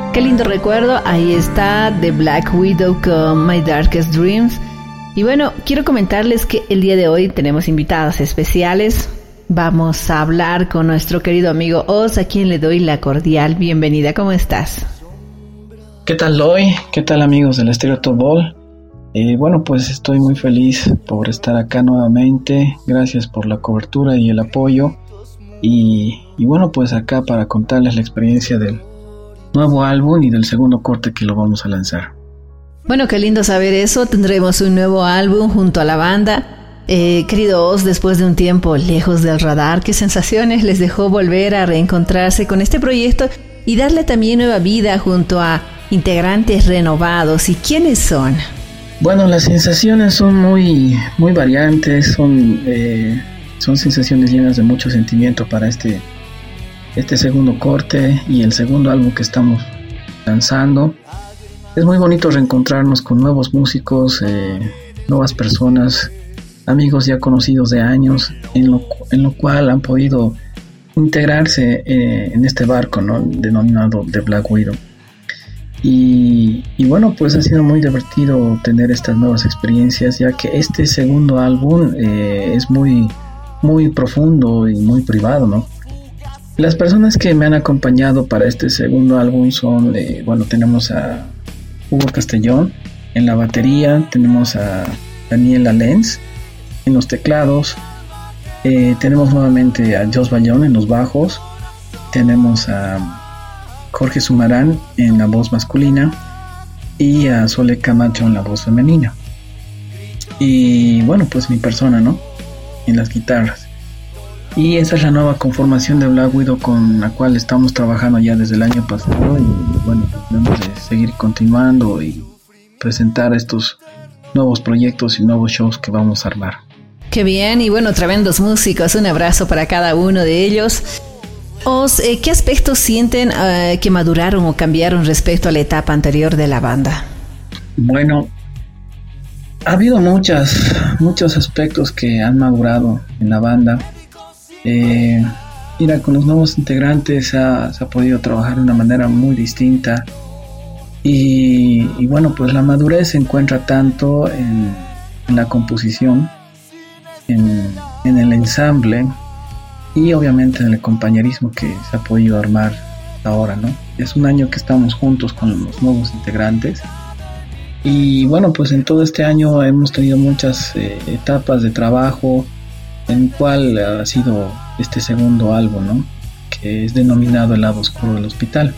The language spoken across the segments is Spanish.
Qué lindo recuerdo, ahí está The Black Widow con My Darkest Dreams. Y bueno, quiero comentarles que el día de hoy tenemos invitados especiales. Vamos a hablar con nuestro querido amigo Oz, a quien le doy la cordial bienvenida. ¿Cómo estás? ¿Qué tal, Loy? ¿Qué tal, amigos del Estéreo Top Ball? Bueno, pues estoy muy feliz por estar acá nuevamente. Gracias por la cobertura y el apoyo. Y bueno, pues acá para contarles la experiencia del nuevo álbum y del segundo corte que lo vamos a lanzar. Bueno, qué lindo saber eso. Tendremos un nuevo álbum junto a la banda. Querido Oz, después de un tiempo lejos del radar, ¿qué sensaciones les dejó volver a reencontrarse con este proyecto y darle también nueva vida junto a integrantes renovados? ¿Y quiénes son? Bueno, las sensaciones son muy variantes, son sensaciones llenas de mucho sentimiento para este segundo corte y el segundo álbum que estamos lanzando. Es muy bonito reencontrarnos con nuevos músicos, nuevas personas, amigos ya conocidos de años, en lo cual han podido integrarse en este barco, ¿no?, denominado The Black Widow. Y bueno, pues ha sido muy divertido tener estas nuevas experiencias, ya que este segundo álbum es muy profundo y muy privado, ¿no? Las personas que me han acompañado para este segundo álbum son, tenemos a Hugo Castellón en la batería, tenemos a Daniela Lenz en los teclados, tenemos nuevamente a Jos Bayón en los bajos, tenemos a Jorge Sumarán en la voz masculina y a Sole Camacho en la voz femenina. Y bueno, pues mi persona, ¿no?, en las guitarras. Y esa es la nueva conformación de Black Widow con la cual estamos trabajando ya desde el año pasado, y bueno, tenemos de seguir continuando y presentar estos nuevos proyectos y nuevos shows que vamos a armar. Qué bien, y bueno, tremendos músicos, un abrazo para cada uno de ellos. Oz, ¿qué aspectos sienten que maduraron o cambiaron respecto a la etapa anterior de la banda? Bueno, ha habido muchos aspectos que han madurado en la banda. Mira, con los nuevos integrantes se ha podido trabajar de una manera muy distinta y bueno, pues la madurez se encuentra tanto en la composición, en el ensamble y obviamente en el compañerismo que se ha podido armar ahora, ¿no? Es un año que estamos juntos con los nuevos integrantes y bueno, pues en todo este año hemos tenido muchas etapas de trabajo, en el cual ha sido este segundo álbum, ¿no?, que es denominado El lado oscuro del hospital.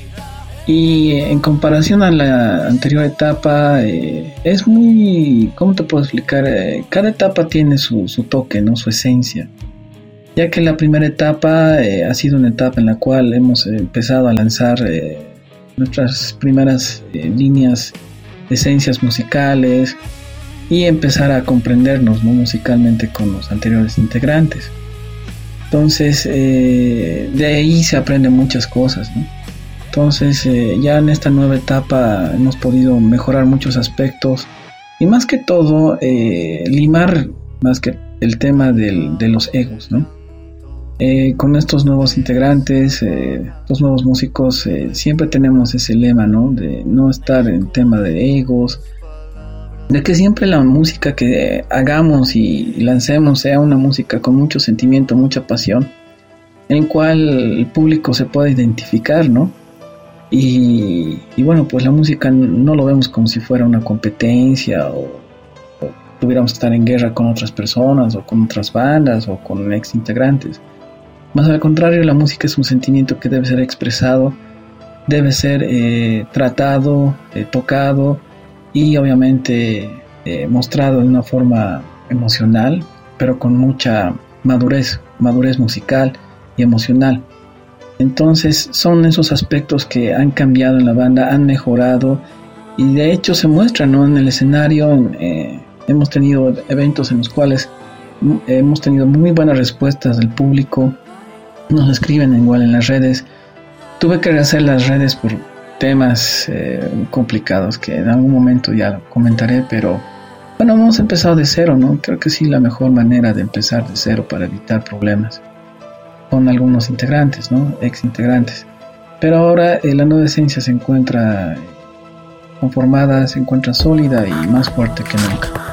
Y en comparación a la anterior etapa, es muy, ¿cómo te puedo explicar? Cada etapa tiene su toque, ¿no?, su esencia. Ya que la primera etapa ha sido una etapa en la cual hemos empezado a lanzar nuestras primeras líneas, esencias musicales, y empezar a comprendernos, ¿no?, musicalmente con los anteriores integrantes. Entonces, de ahí se aprenden muchas cosas, ¿no? Entonces, ya en esta nueva etapa hemos podido mejorar muchos aspectos y más que todo, limar más que el tema de los egos, ¿no? Con estos nuevos integrantes, los nuevos músicos, siempre tenemos ese lema, ¿no?, de no estar en tema de egos, de que siempre la música que hagamos y lancemos sea una música con mucho sentimiento, mucha pasión, en el cual el público se pueda identificar, ¿no? Y bueno, pues la música no lo vemos como si fuera una competencia o tuviéramos que estar en guerra con otras personas o con otras bandas o con ex integrantes. Más al contrario, la música es un sentimiento que debe ser expresado, debe ser tratado, tocado y obviamente mostrado de una forma emocional, pero con mucha madurez musical y emocional. Entonces son esos aspectos que han cambiado en la banda, han mejorado y de hecho se muestran, ¿no?, en el escenario. Hemos tenido eventos en los cuales hemos tenido muy buenas respuestas del público, nos escriben igual en las redes. Tuve que rehacer las redes por temas complicados que en algún momento ya lo comentaré, pero bueno, hemos empezado de cero, ¿no? Creo que sí, la mejor manera de empezar de cero para evitar problemas con algunos integrantes, ¿no?, ex integrantes. Pero ahora la nueva esencia se encuentra conformada, se encuentra sólida y más fuerte que nunca.